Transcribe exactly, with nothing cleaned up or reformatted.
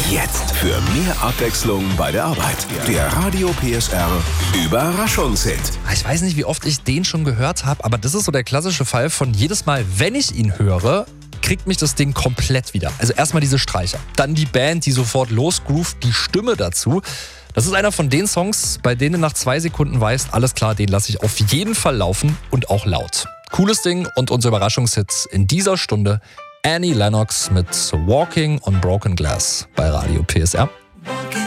Jetzt für mehr Abwechslung bei der Arbeit. Der Radio P S R Überraschungshit. Ich weiß nicht, wie oft ich den schon gehört habe, aber das ist so der klassische Fall von jedes Mal, wenn ich ihn höre, kriegt mich das Ding komplett wieder. Also erstmal diese Streicher, dann die Band, die sofort losgroovt, die Stimme dazu. Das ist einer von den Songs, bei denen du nach zwei Sekunden weißt, alles klar, den lasse ich auf jeden Fall laufen und auch laut. Cooles Ding und unser Überraschungshit in dieser Stunde: Annie Lennox mit Walking on Broken Glass bei Radio P S R.